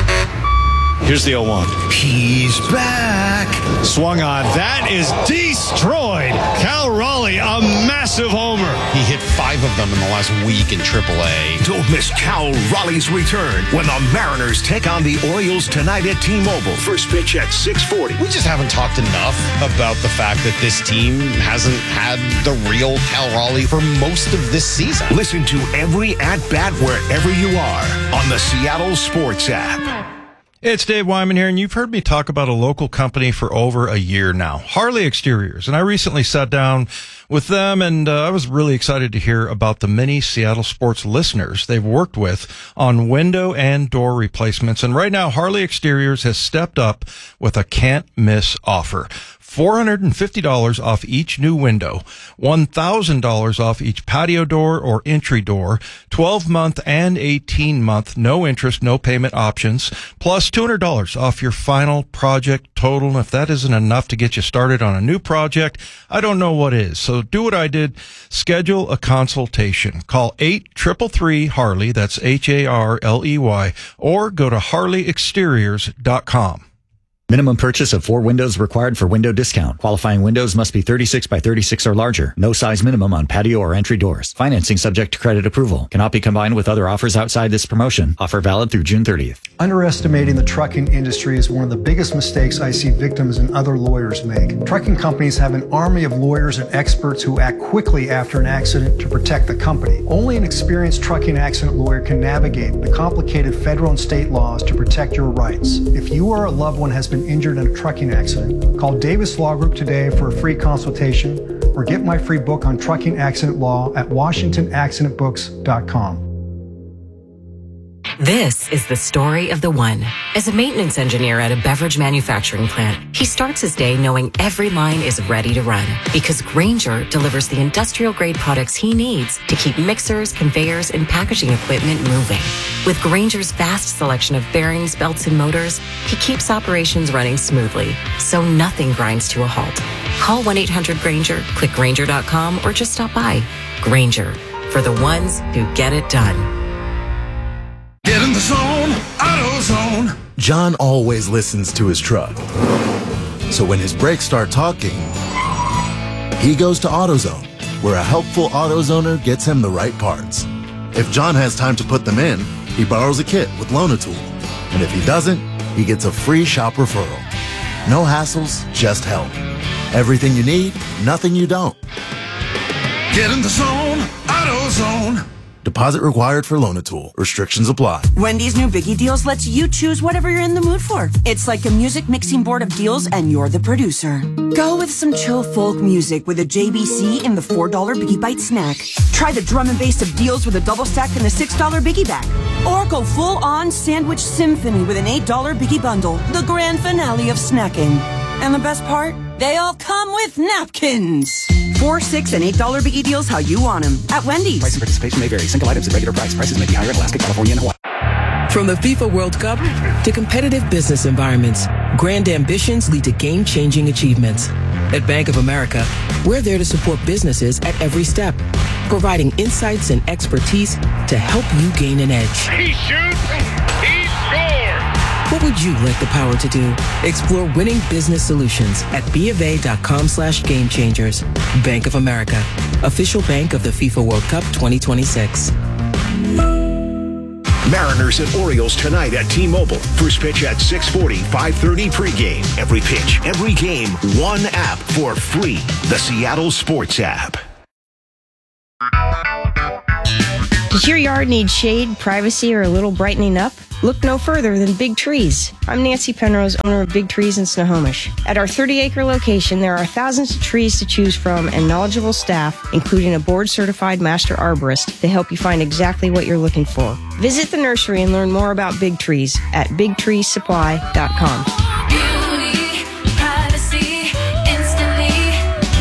Here's the oh one. He's back. Swung on. That is destroyed. Cal Raleigh, a massive homer. He hit five of them in the last week in triple A. Don't miss Cal Raleigh's return when the Mariners take on the Orioles tonight at T-Mobile. First pitch at six forty. We just haven't talked enough about the fact that this team hasn't had the real Cal Raleigh for most of this season. Listen to every at-bat wherever you are on the Seattle Sports app. It's Dave Wyman here, and you've heard me talk about a local company for over a year now, Harley Exteriors. And I recently sat down with them, and uh, I was really excited to hear about the many Seattle Sports listeners they've worked with on window and door replacements. And right now, Harley Exteriors has stepped up with a can't-miss offer. four hundred fifty dollars off each new window, one thousand dollars off each patio door or entry door, twelve month and eighteen month, no interest, no payment options, plus two hundred dollars off your final project total. And if that isn't enough to get you started on a new project, I don't know what is. So do what I did. Schedule a consultation. Call eight three three three Harley, that's H A R L E Y, or go to harley exteriors dot com. Minimum purchase of four windows required for window discount. Qualifying windows must be thirty-six by thirty-six or larger. No size minimum on patio or entry doors. Financing subject to credit approval. Cannot be combined with other offers outside this promotion. Offer valid through June thirtieth. Underestimating the trucking industry is one of the biggest mistakes I see victims and other lawyers make. Trucking companies have an army of lawyers and experts who act quickly after an accident to protect the company. Only an experienced trucking accident lawyer can navigate the complicated federal and state laws to protect your rights. If you or a loved one has been injured in a trucking accident, call Davis Law Group today for a free consultation or get my free book on trucking accident law at washington accident books dot com. This is the story of the one. As a maintenance engineer at a beverage manufacturing plant, he starts his day knowing every line is ready to run because Grainger delivers the industrial-grade products he needs to keep mixers, conveyors, and packaging equipment moving. With Grainger's vast selection of bearings, belts, and motors, he keeps operations running smoothly, so nothing grinds to a halt. Call one eight hundred Grainger, click Grainger dot com, or just stop by. Grainger, for the ones who get it done. Get in the zone, AutoZone. John always listens to his truck. So when his brakes start talking, he goes to AutoZone, where a helpful AutoZoner gets him the right parts. If John has time to put them in, he borrows a kit with Loan-A-Tool. And if he doesn't, he gets a free shop referral. No hassles, just help. Everything you need, nothing you don't. Get in the zone, AutoZone. Deposit required for Loan-A-Tool. Restrictions apply. Wendy's new Biggie Deals lets you choose whatever you're in the mood for. It's like a music mixing board of deals and you're the producer. Go with some chill folk music with a J B C in the four dollar Biggie Bite snack. Try the drum and bass of deals with a double stack in the six dollar Biggie Bag. Or go full on sandwich symphony with an eight dollar Biggie Bundle. The grand finale of snacking. And the best part? They all come with napkins. Four, six, and eight dollar Biggie Deals how you want them at Wendy's. Price and participation may vary. Single items at regular price. Prices may be higher in Alaska, California, and Hawaii. From the FIFA World Cup to competitive business environments, grand ambitions lead to game-changing achievements. At Bank of America, we're there to support businesses at every step, providing insights and expertise to help you gain an edge. He shoots, he scores! What would you like the power to do? Explore winning business solutions at bofa.com slash game changers. Bank of America, official bank of the FIFA World Cup twenty twenty-six. Mariners and Orioles tonight at T-Mobile. First pitch at six forty, five thirty pregame. Every pitch, every game, one app for free. The Seattle Sports app. Does your yard need shade, privacy, or a little brightening up? Look no further than Big Trees. I'm Nancy Penrose, owner of Big Trees in Snohomish. At our thirty-acre location, there are thousands of trees to choose from and knowledgeable staff, including a board-certified master arborist, to help you find exactly what you're looking for. Visit the nursery and learn more about Big Trees at big trees supply dot com. Beauty, privacy, instantly.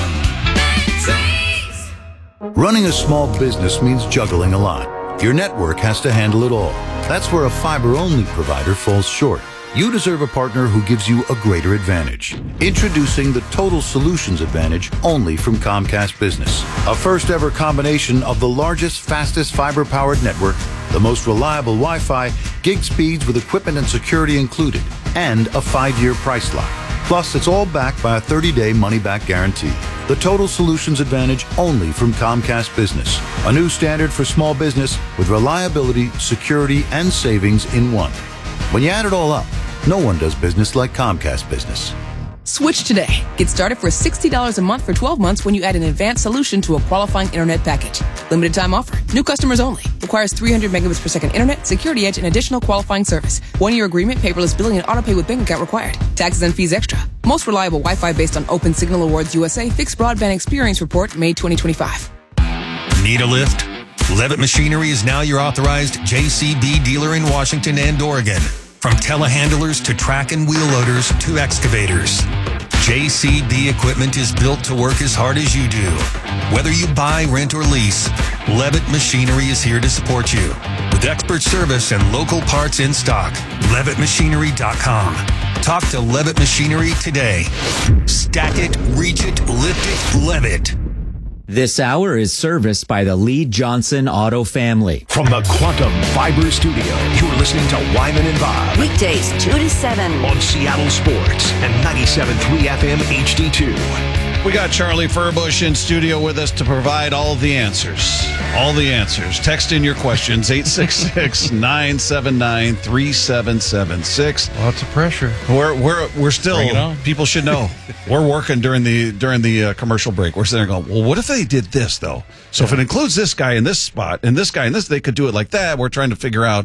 Big Trees. Running a small business means juggling a lot. Your network has to handle it all. That's where a fiber-only provider falls short. You deserve a partner who gives you a greater advantage. Introducing the Total Solutions Advantage only from Comcast Business. A first-ever combination of the largest, fastest fiber-powered network, the most reliable Wi-Fi, gig speeds with equipment and security included, and a five-year price lock. Plus, it's all backed by a thirty-day money-back guarantee. The Total Solutions Advantage only from Comcast Business. A new standard for small business with reliability, security, and savings in one. When you add it all up, no one does business like Comcast Business. Switch today. Get started for sixty dollars a month for twelve months when you add an advanced solution to a qualifying internet package. Limited time offer. New customers only. Requires three hundred megabits per second internet, security edge, and additional qualifying service. One-year agreement, paperless billing, and autopay with bank account required. Taxes and fees extra. Most reliable Wi-Fi based on Open Signal Awards U S A Fixed Broadband Experience Report, May twenty twenty-five. Need a lift? Levitt Machinery is now your authorized J C B dealer in Washington and Oregon. From telehandlers to track and wheel loaders to excavators. J C B equipment is built to work as hard as you do. Whether you buy, rent, or lease, Levitt Machinery is here to support you. With expert service and local parts in stock, levitt machinery dot com. Talk to Levitt Machinery today. Stack it, reach it, lift it, Levitt. This hour is serviced by the Lee Johnson Auto family. From the Quantum Fiber Studio, you're listening to Wyman and Bob. Weekdays, two to seven. On Seattle Sports and ninety-seven point three F M H D two. We got Charlie Furbush in studio with us to provide all the answers. All the answers. Text in your questions, eight six six, nine seven nine, three seven seven six. Lots of pressure. We're we're we're still, Bring it on. People should know. We're working during the during the uh, commercial break. We're sitting there going, well, what if they did this, though? So yeah. If it includes this guy in this spot and this guy in this, they could do it like that. We're trying to figure out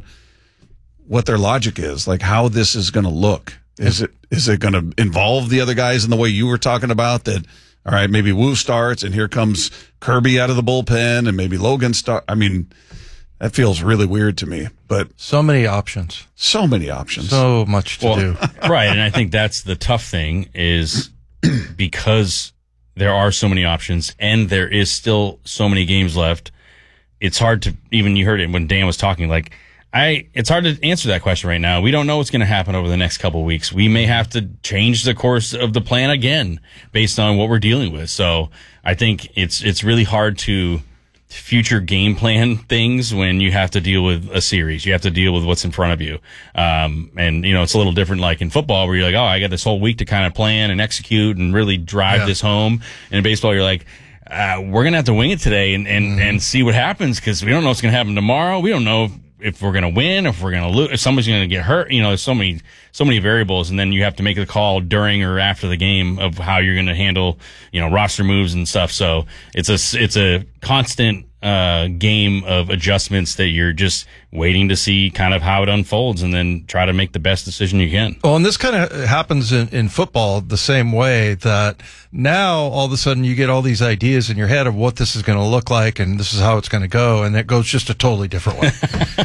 what their logic is, like how this is going to look. Is it is it going to involve the other guys in the way you were talking about that? All right, maybe Wu starts, and here comes Kirby out of the bullpen, and maybe Logan start. I mean, that feels really weird to me. But so many options, so many options, so much to well, do. Right, and I think that's the tough thing is because there are so many options, and there is still so many games left. It's hard to even. You heard it when Dan was talking, like. I, it's hard to answer that question right now. We don't know what's going to happen over the next couple of weeks. We may have to change the course of the plan again based on what we're dealing with. So I think it's, it's really hard to future game plan things when you have to deal with a series. You have to deal with what's in front of you. Um, and you know, it's a little different like in football where you're like, oh, I got this whole week to kind of plan and execute and really drive yeah. this home. And in baseball, you're like, uh, we're going to have to wing it today and, and, mm-hmm. and see what happens because we don't know what's going to happen tomorrow. We don't know if, if we're going to win, if we're going to lose, if somebody's going to get hurt, you know, there's so many, so many variables. And then you have to make the call during or after the game of how you're going to handle, you know, roster moves and stuff. So it's a, it's a constant, uh, game of adjustments that you're just waiting to see kind of how it unfolds and then try to make the best decision you can. Well, and this kind of happens in, in football the same way that now all of a sudden you get all these ideas in your head of what this is going to look like and this is how it's going to go. And it goes just a totally different way.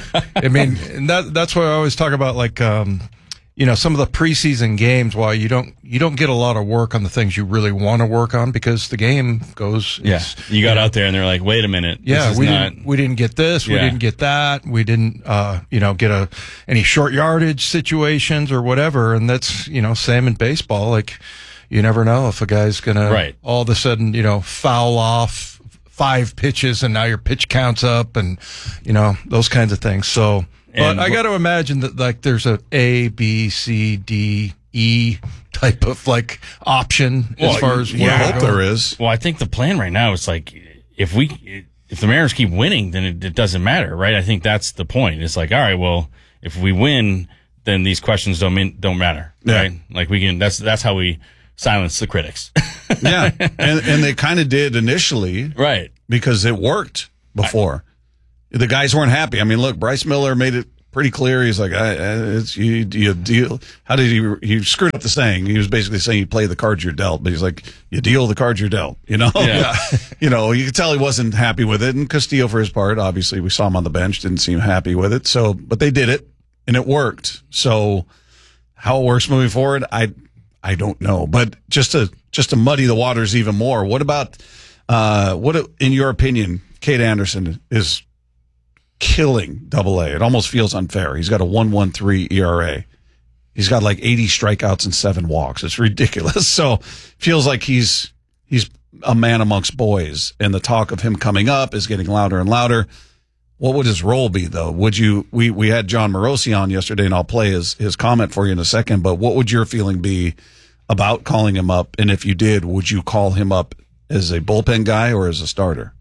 I mean, and that, that's why I always talk about like, um, you know, some of the preseason games, why you don't, you don't get a lot of work on the things you really want to work on because the game goes. Yeah. You got you know, out there and they're like, wait a minute. Yeah. This is we not... didn't, we didn't get this. Yeah. We didn't get that. We didn't, uh, you know, get a, any short yardage situations or whatever. And that's, you know, same in baseball. Like you never know if a guy's going right. to all of a sudden, you know, foul off five pitches and now your pitch counts up and, you know, those kinds of things. So, but and I got to imagine that like there's a A, B, C, D, E type of like option well, as far as yeah, I hope there is. Well, I think the plan right now is like if we if the Mariners keep winning, then it, it doesn't matter, right? I think that's the point. It's like, all right, well, if we win, then these questions don't mean, don't matter, Yeah. right? Like we can. That's that's how we silence the critics. Yeah, and and they kind of did initially, right? Because it worked before. I, the guys weren't happy. I mean, look, Bryce Miller made it pretty clear. He's like, I, I, it's you, you deal. How did he? He screwed up the saying. He was basically saying you play the cards you're dealt, but he's like, you deal the cards you're dealt. You know, Yeah. you know, you could tell he wasn't happy with it. And Castillo, for his part, obviously, we saw him on the bench, didn't seem happy with it. So, but they did it, and it worked. So, how it works moving forward, I, I don't know. But just to just to muddy the waters even more, what about uh, what in your opinion, Cade Anderson is killing Double A? It almost feels unfair. He's got a one one three E R A. He's got like eighty strikeouts and seven walks. It's ridiculous. So feels like he's he's a man amongst boys, and the talk of him coming up is getting louder and louder. What would his role be, though? Would you? We we had John Morosi on yesterday, and I'll play his his comment for you in a second. But what would your feeling be about calling him up? And if you did, would you call him up as a bullpen guy or as a starter?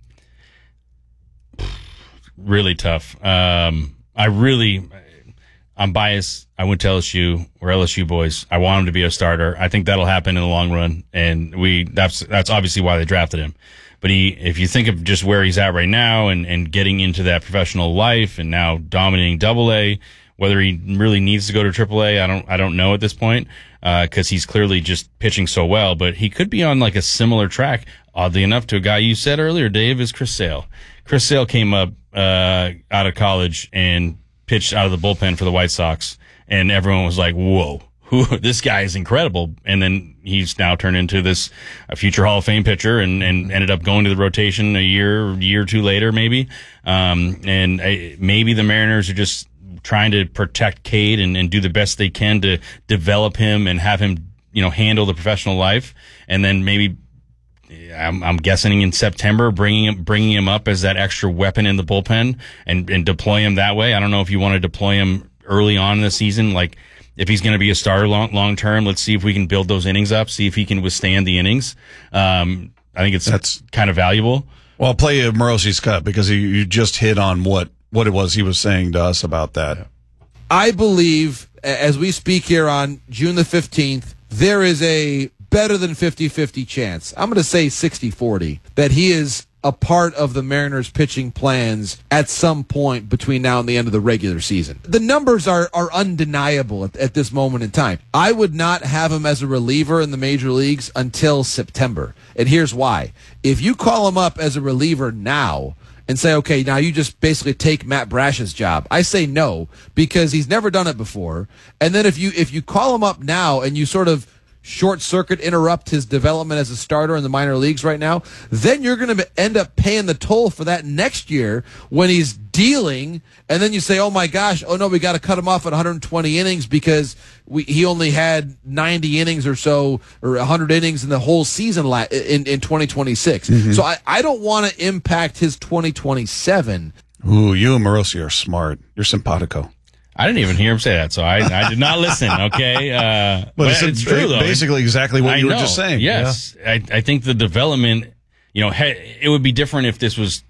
Really tough. Um, I really, I'm biased. I went to L S U. We're L S U boys. I want him to be a starter. I think that'll happen in the long run, and we that's that's obviously why they drafted him. But he, if you think of just where he's at right now, and and getting into that professional life, and now dominating Double A, whether he really needs to go to Triple A, I don't I don't know at this point, because uh, he's clearly just pitching so well. But he could be on like a similar track, oddly enough, to a guy you said earlier, Dave, is Chris Sale. Chris Sale came up uh, out of college and pitched out of the bullpen for the White Sox, and everyone was like, whoa, who, this guy is incredible. And then he's now turned into this a future Hall of Fame pitcher, and, and ended up going to the rotation a year, year or two later, maybe. Um, and uh, maybe the Mariners are just trying to protect Cade and, and do the best they can to develop him and have him, you know, handle the professional life. And then maybe, I'm, I'm guessing in September, bringing him, bringing him up as that extra weapon in the bullpen and, and deploy him that way. I don't know if you want to deploy him early on in the season. Like, if he's going to be a starter long, long term, let's see if we can build those innings up, see if he can withstand the innings. Um, I think it's that's kind of valuable. Well, I'll play you Morosi's cut because you, you just hit on what, what it was he was saying to us about that. I believe, as we speak here on June the fifteenth, there is a better than fifty-fifty chance, I'm going to say sixty forty, that he is a part of the Mariners pitching plans at some point between now and the end of the regular season. The numbers are, are undeniable at, at this moment in time. I would not have him as a reliever in the major leagues until September. And here's why. If you call him up as a reliever now and say, okay, now you just basically take Matt Brash's job, I say no, because he's never done it before. And then if you if you call him up now and you sort of short circuit interrupt his development as a starter in the minor leagues right now, then you're going to end up paying the toll for that next year when he's dealing, and then you say, oh my gosh, oh no, we got to cut him off at one hundred twenty innings because we, he only had ninety innings or so, or one hundred innings in the whole season la- in, in twenty twenty-six. Mm-hmm. So I, I don't want to impact his twenty twenty-seven. Ooh, you and Morosi are smart. You're simpatico. I didn't even hear him say that, so I, I did not listen, okay? Uh, but, but it's, it's true, though. Basically exactly what I you know, were just saying. Yes. Yeah. I, I think the development, you know, he, it would be different if this was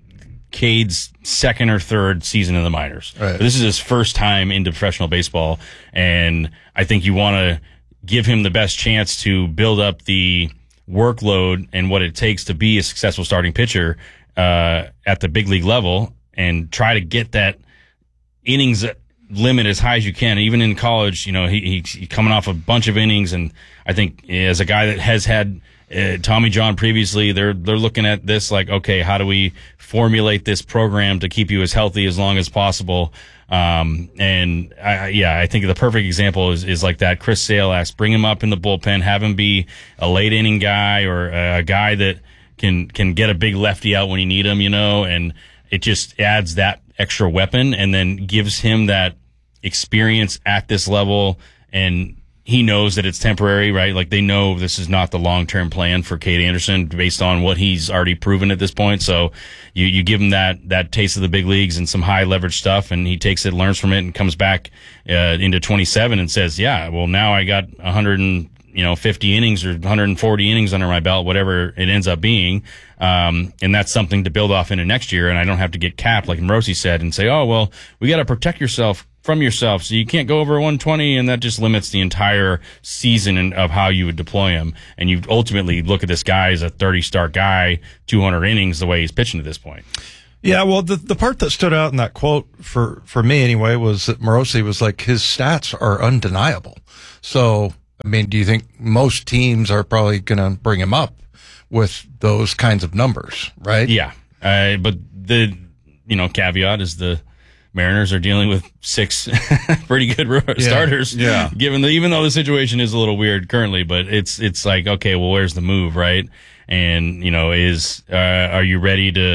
Cade's second or third season in the minors. Right. But this is his first time into professional baseball, and I think you want to give him the best chance to build up the workload and what it takes to be a successful starting pitcher uh, at the big league level, and try to get that innings limit as high as you can. Even in college, you know, he, he's coming off a bunch of innings, and I think as a guy that has had uh, Tommy John previously, they're they're looking at this like, okay, how do we formulate this program to keep you as healthy as long as possible? Um, and I, yeah, I think the perfect example is, is like that. Chris Sale asked, bring him up in the bullpen, have him be a late inning guy or a guy that can can get a big lefty out when you need him, you know, and it just adds that extra weapon and then gives him that experience at this level, and he knows that it's temporary, right? Like, they know this is not the long-term plan for Cade Anderson based on what he's already proven at this point. So you, you give him that, that taste of the big leagues and some high leverage stuff, and he takes it, learns from it, and comes back uh, into twenty-seven and says, yeah, well, now I got one hundred you know, fifty innings or one hundred forty innings under my belt, whatever it ends up being. Um, and that's something to build off into next year. And I don't have to get capped, like Morosi said, and say, oh, well, we got to protect yourself from yourself. So you can't go over one twenty, and that just limits the entire season in, of how you would deploy him. And you ultimately look at this guy as a thirty start guy, two hundred innings, the way he's pitching to this point. Yeah, well, the the part that stood out in that quote for, for me anyway was that Morosi was like, his stats are undeniable. So, I mean, do you think most teams are probably going to bring him up with those kinds of numbers, right? Yeah. Uh, but the, you know, caveat is the Mariners are dealing with six pretty good ro- Yeah. starters. Yeah. Given the, even though the situation is a little weird currently, but it's, it's like, okay, well, where's the move, right? And, you know, is, uh, are you ready to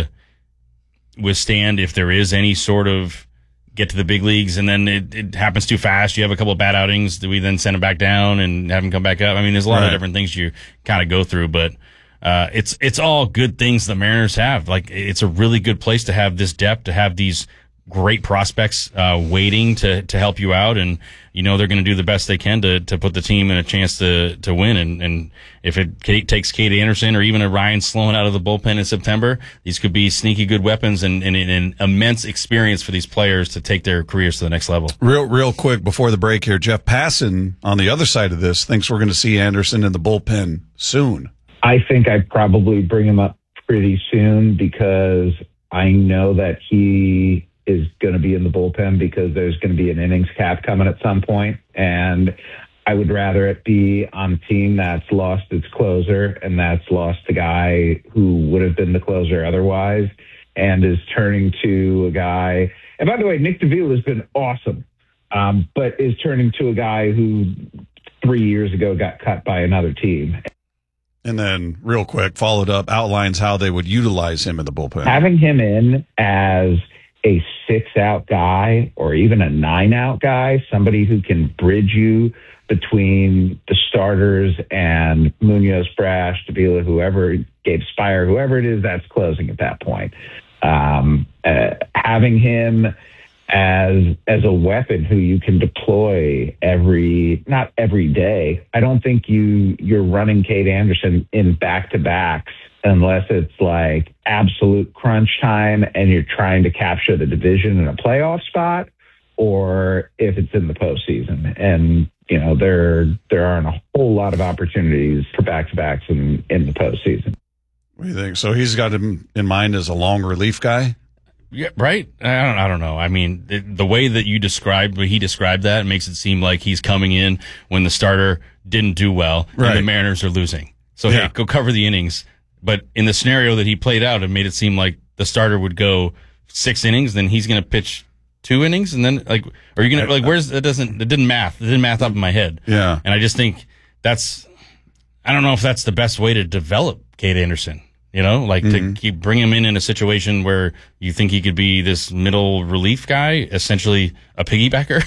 withstand if there is any sort of get to the big leagues and then it, it happens too fast? You have a couple of bad outings. Do we then send him back down and have him come back up? I mean, there's a lot Right. of different things you kind of go through, but, uh, it's, it's all good things the Mariners have. Like, it's a really good place to have this depth, to have these great prospects, uh, waiting to, to help you out. And, you know, they're going to do the best they can to, to put the team in a chance to, to win. And, and if it Kate, takes Kate Anderson or even a Ryan Sloan out of the bullpen in September, these could be sneaky good weapons and, and, and an immense experience for these players to take their careers to the next level. Real, real quick before the break here, Jeff Passan on the other side of this thinks we're going to see Anderson in the bullpen soon. I think I'd probably bring him up pretty soon because I know that he is going to be in the bullpen because there's going to be an innings cap coming at some point. And I would rather it be on a team that's lost its closer and that's lost a guy who would have been the closer otherwise and is turning to a guy. And by the way, Nick Davila has been awesome, um, but is turning to a guy who three years ago got cut by another team. And then, real quick, followed up, outlines how they would utilize him in the bullpen. Having him in as a six-out guy or even a nine-out guy, somebody who can bridge you between the starters and Munoz, Brash, Davila, whoever, Gabe Spire, whoever it is that's closing at that point. Um, uh, having him as as a weapon who you can deploy every not every day. I don't think you you're running Kate Anderson in back-to-backs unless it's like absolute crunch time and you're trying to capture the division in a playoff spot, or if it's in the postseason. And you know there there aren't a whole lot of opportunities for back-to-backs in in the postseason. What do you think? So he's got him in mind as a long relief guy? Yeah, right. I don't. I don't know. I mean, the, the way that you described, he described that, makes it seem like he's coming in when the starter didn't do well Right. and the Mariners are losing. So Yeah. hey, go cover the innings. But in the scenario that he played out, it made it seem like the starter would go six innings, then he's going to pitch two innings, and then like, are you going to like? Where's that? Doesn't it didn't math? It didn't math up in my head. Yeah. And I just think that's. I don't know if that's the best way to develop Kate Anderson. You know, like Mm-hmm. to keep bring him in in a situation where you think he could be this middle relief guy, essentially a piggybacker.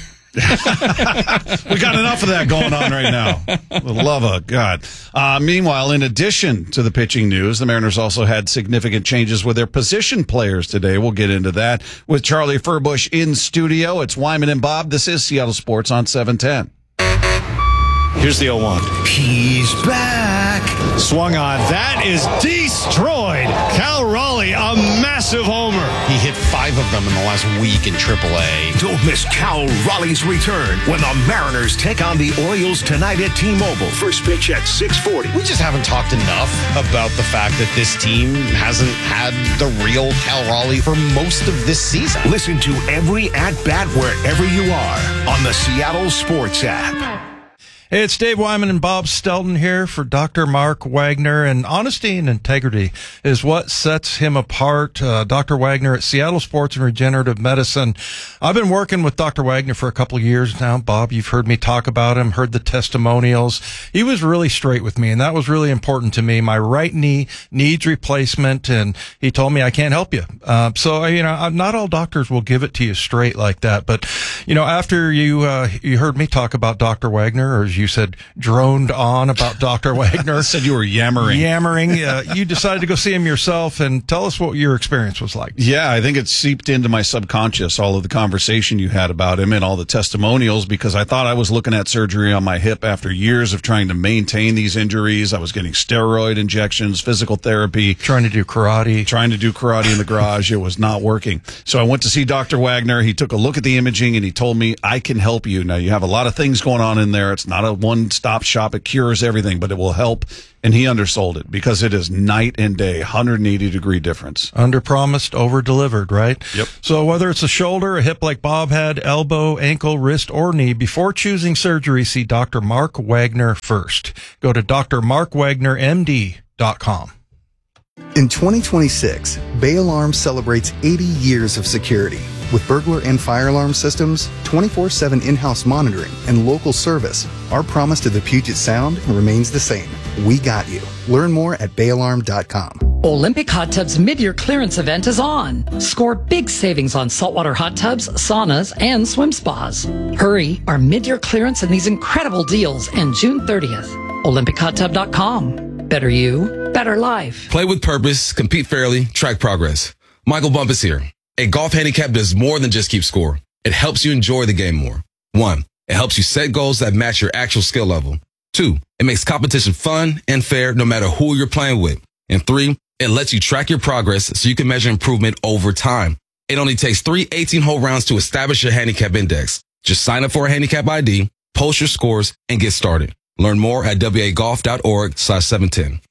We got enough of that going on right now. The love of God. Uh, meanwhile, in addition to the pitching news, the Mariners also had significant changes with their position players today. We'll get into that with Charlie Furbush in studio. It's Wyman and Bob. This is Seattle Sports on seven ten. Here's the oh one. He's back. Swung on. That is destroyed. Cal Raleigh, a massive homer. He hit five of them in the last week in triple A. Don't miss Cal Raleigh's return when the Mariners take on the Orioles tonight at T-Mobile. First pitch at six forty. We just haven't talked enough about the fact that this team hasn't had the real Cal Raleigh for most of this season. Listen to every at-bat wherever you are on the Seattle Sports app. Hey, it's Dave Wyman and Bob Stelton here for Doctor Mark Wagner, and honesty and integrity is what sets him apart. Uh, Doctor Wagner at Seattle Sports and Regenerative Medicine. I've been working with Doctor Wagner for a couple of years now. Bob, you've heard me talk about him, heard the testimonials. He was really straight with me, and that was really important to me. My right knee needs replacement, and he told me I can't help you. Uh, so, you know, not all doctors will give it to you straight like that, but, you know, after you, uh, you heard me talk about Doctor Wagner, or as you said droned on about Doctor Wagner. Said you were yammering. Yammering. Uh, you decided to go see him yourself, and tell us what your experience was like. Yeah, I think it seeped into my subconscious, all of the conversation you had about him and all the testimonials, because I thought I was looking at surgery on my hip after years of trying to maintain these injuries. I was getting steroid injections, physical therapy. Trying to do karate. Trying to do karate in the garage. It was not working. So I went to see Doctor Wagner. He took a look at the imaging and he told me, I can help you. Now, you have a lot of things going on in there. It's not a one-stop shop. It cures everything, but it will help. And he undersold it because it is night and day, one hundred eighty degree difference. Under promised, over delivered, right? Yep. So whether it's a shoulder, a hip like Bob had, elbow, ankle, wrist, or knee, before choosing surgery, see Doctor Mark Wagner first. Go to D R mark wagner M D dot com. In twenty twenty-six, Bay Alarm celebrates eighty years of security. With burglar and fire alarm systems, twenty-four seven in-house monitoring, and local service, our promise to the Puget Sound remains the same. We got you. Learn more at bay alarm dot com. Olympic Hot Tubs mid-year clearance event is on. Score big savings on saltwater hot tubs, saunas, and swim spas. Hurry, our mid-year clearance and these incredible deals end June thirtieth. olympic hot tub dot com. Better you, better life. Play with purpose, compete fairly, track progress. Michael Bumpus here. A golf handicap does more than just keep score. It helps you enjoy the game more. One, it helps you set goals that match your actual skill level. Two, it makes competition fun and fair no matter who you're playing with. And three, it lets you track your progress so you can measure improvement over time. It only takes three eighteen-hole rounds to establish your handicap index. Just sign up for a handicap I D, post your scores, and get started. Learn more at w a golf dot org slash seven ten.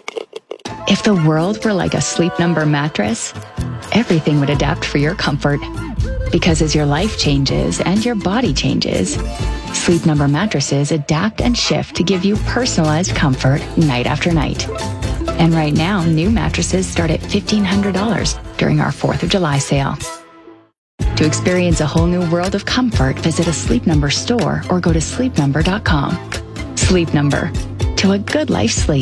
If the world were like a Sleep Number mattress, everything would adapt for your comfort. Because as your life changes and your body changes, Sleep Number mattresses adapt and shift to give you personalized comfort night after night. And right now, new mattresses start at fifteen hundred dollars during our fourth of July sale. To experience a whole new world of comfort, visit a Sleep Number store or go to sleep number dot com. Sleep Number. To a good life sleep.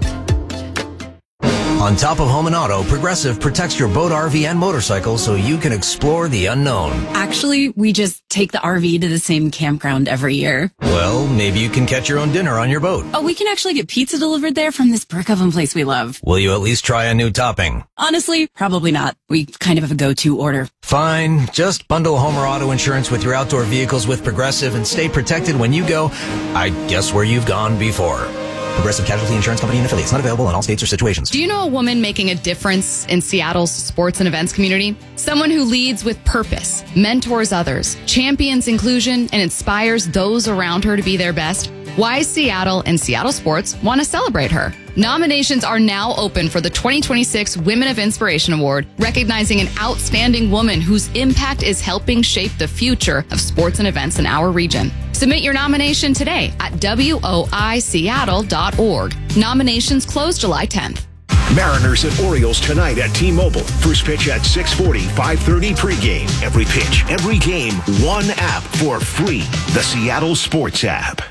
On top of home and auto, Progressive protects your boat, R V, and motorcycle so you can explore the unknown. Actually, we just take the R V to the same campground every year. Well, maybe you can catch your own dinner on your boat. Oh, we can actually get pizza delivered there from this brick oven place we love. Will you at least try a new topping? Honestly, probably not. We kind of have a go-to order. Fine. Just bundle home or auto insurance with your outdoor vehicles with Progressive and stay protected when you go, I guess, where you've gone before. Progressive Casualty Insurance Company and affiliates. Not available in all states or situations. Do you know a woman making a difference in Seattle's sports and events community? Someone who leads with purpose, mentors others, champions inclusion, and inspires those around her to be their best? Why Seattle and Seattle Sports want to celebrate her. Nominations are now open for the twenty twenty-six Women of Inspiration Award, recognizing an outstanding woman whose impact is helping shape the future of sports and events in our region. Submit your nomination today at w o i seattle dot org. Nominations close July tenth. Mariners at Orioles tonight at T-Mobile. First pitch at six forty, five thirty pregame. Every pitch, every game, one app for free. The Seattle Sports app.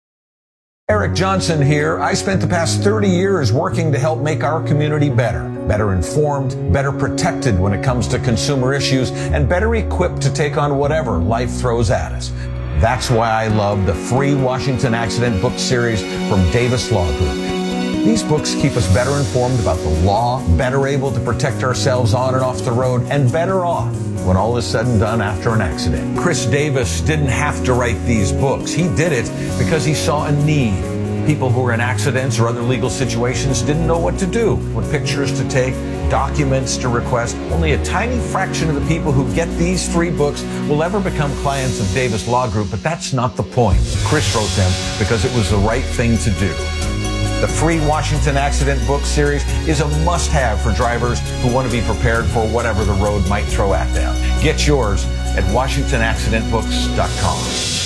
Eric Johnson here. I spent the past thirty years working to help make our community better, better informed, better protected when it comes to consumer issues, and better equipped to take on whatever life throws at us. That's why I love the free Washington Accident book series from Davis Law Group. These books keep us better informed about the law, better able to protect ourselves on and off the road, and better off when all is said and done after an accident. Chris Davis didn't have to write these books. He did it because he saw a need. People who were in accidents or other legal situations didn't know what to do, what pictures to take, documents to request. Only a tiny fraction of the people who get these free books will ever become clients of Davis Law Group, but that's not the point. Chris wrote them because it was the right thing to do. The free Washington Accident book series is a must-have for drivers who want to be prepared for whatever the road might throw at them. Get yours at washington accident books dot com.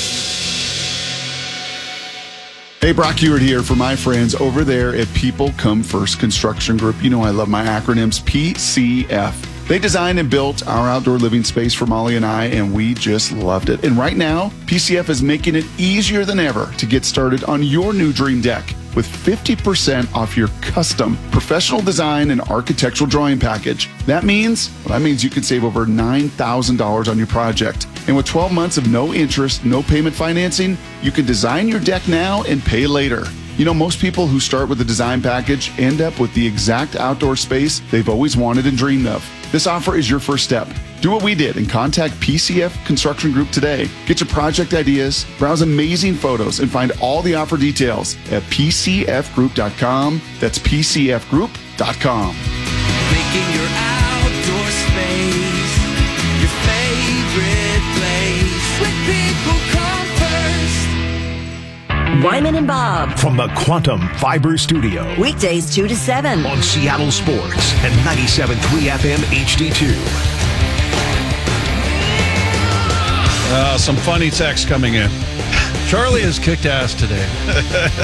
Hey, Brock Ewart here for my friends over there at People Come First Construction Group. You know I love my acronyms, P C F. They designed and built our outdoor living space for Molly and I, and we just loved it. And right now, P C F is making it easier than ever to get started on your new dream deck with fifty percent off your custom professional design and architectural drawing package. That means, well, that means you can save over nine thousand dollars on your project. And with twelve months of no interest, no payment financing, you can design your deck now and pay later. You know, most people who start with a design package end up with the exact outdoor space they've always wanted and dreamed of. This offer is your first step. Do what we did and contact P C F Construction Group today. Get your project ideas, browse amazing photos, and find all the offer details at p c f group dot com. That's p c f group dot com. Making your outdoor space your favorite place. When people come first. Wyman and Bob. From the Quantum Fiber Studio. Weekdays two to seven. On Seattle Sports and ninety-seven point three F M H D two. Uh, some funny text coming in. Charlie has kicked ass today.